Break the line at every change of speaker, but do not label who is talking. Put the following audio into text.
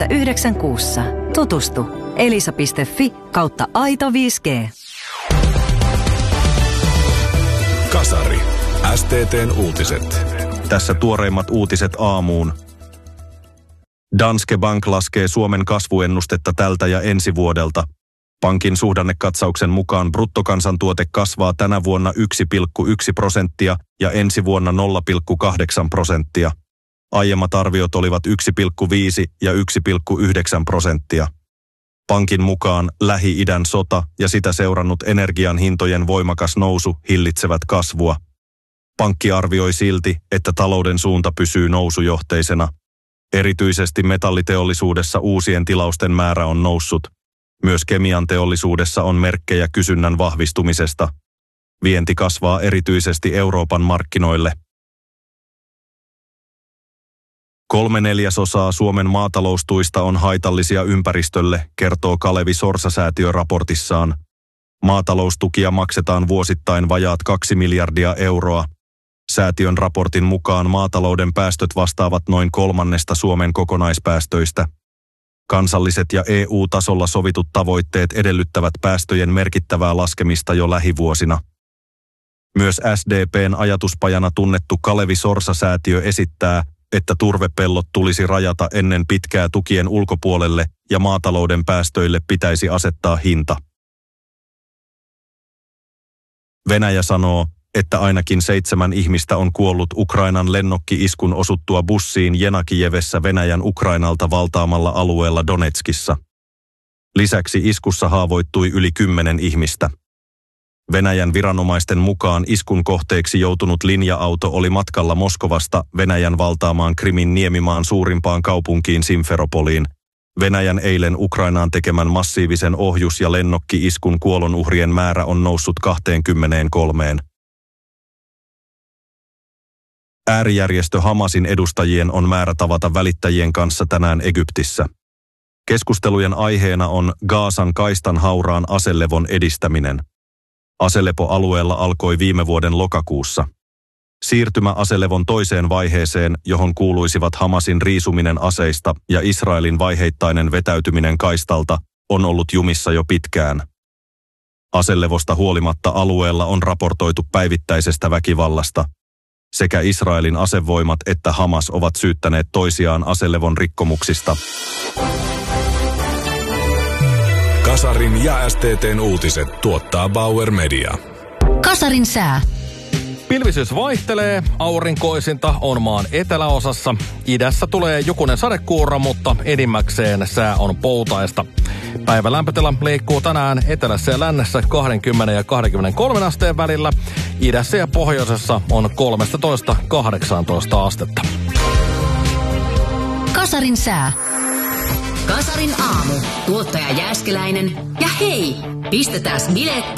9 kuussa. Tutustu elisa.fi/aito 5G.
Kasari. STT:n uutiset.
Tässä tuoreimmat uutiset aamuun. Danske Bank laskee Suomen kasvuennustetta tältä ja ensi vuodelta. Pankin suhdannekatsauksen mukaan bruttokansantuote kasvaa tänä vuonna 1,1% ja ensi vuonna 0,8%. Aiemmat arviot olivat 1,5 ja 1,9%. Pankin mukaan Lähi-idän sota ja sitä seurannut energian hintojen voimakas nousu hillitsevät kasvua. Pankki arvioi silti, että talouden suunta pysyy nousujohteisena. Erityisesti metalliteollisuudessa uusien tilausten määrä on noussut. Myös kemian teollisuudessa on merkkejä kysynnän vahvistumisesta. Vienti kasvaa erityisesti Euroopan markkinoille. 3/4 Suomen maataloustuista on haitallisia ympäristölle, kertoo Kalevi Sorsa-säätiö raportissaan. Maataloustukia maksetaan vuosittain vajaat 2 miljardia euroa. Säätiön raportin mukaan maatalouden päästöt vastaavat noin 1/3 Suomen kokonaispäästöistä. Kansalliset ja EU-tasolla sovitut tavoitteet edellyttävät päästöjen merkittävää laskemista jo lähivuosina. Myös SDP:n ajatuspajana tunnettu Kalevi Sorsa-säätiö esittää, että turvepellot tulisi rajata ennen pitkää tukien ulkopuolelle ja maatalouden päästöille pitäisi asettaa hinta. Venäjä sanoo, että ainakin 7 ihmistä on kuollut Ukrainan lennokki-iskun osuttua bussiin Jenakijevessä Venäjän Ukrainalta valtaamalla alueella Donetskissa. Lisäksi iskussa haavoittui yli 10 ihmistä. Venäjän viranomaisten mukaan iskun kohteeksi joutunut linja-auto oli matkalla Moskovasta Venäjän valtaamaan Krimin niemimaan suurimpaan kaupunkiin Simferopoliin. Venäjän eilen Ukrainaan tekemän massiivisen ohjus- ja lennokki-iskun kuolonuhrien määrä on noussut 23. Äärijärjestö Hamasin edustajien on määrä tavata välittäjien kanssa tänään Egyptissä. Keskustelujen aiheena on Gazan kaistan hauraan aselevon edistäminen. Aselepo-alueella alkoi viime vuoden lokakuussa. Siirtymä aselevon toiseen vaiheeseen, johon kuuluisivat Hamasin riisuminen aseista ja Israelin vaiheittainen vetäytyminen kaistalta, on ollut jumissa jo pitkään. Aselevosta huolimatta alueella on raportoitu päivittäisestä väkivallasta. Sekä Israelin asevoimat että Hamas ovat syyttäneet toisiaan aselevon rikkomuksista.
Kasarin ja STT:n uutiset tuottaa Bauer Media.
Kasarin sää.
Pilvisyys vaihtelee, aurinkoisinta on maan eteläosassa. Idässä tulee jokunen sadekuura, mutta enimmäkseen sää on poutaista. Päivän lämpötila liikkuu tänään etelässä ja lännessä 20 ja 23 asteen välillä. Idässä ja pohjoisessa on 13-18 astetta.
Kasarin sää. Kasarin aamu. Tuottaja Jääskeläinen. Ja hei, pistetääs bileet